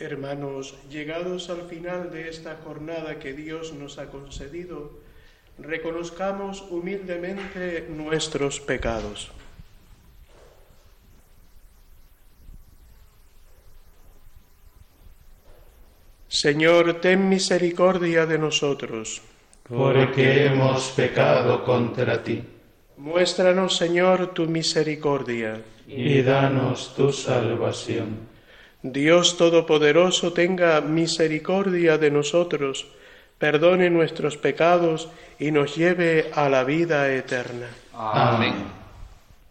Hermanos, llegados al final de esta jornada que Dios nos ha concedido, reconozcamos humildemente nuestros pecados. Señor, ten misericordia de nosotros. Porque hemos pecado contra ti. Muéstranos, Señor, tu misericordia. Y danos tu salvación. Dios Todopoderoso, tenga misericordia de nosotros, perdone nuestros pecados y nos lleve a la vida eterna. Amén.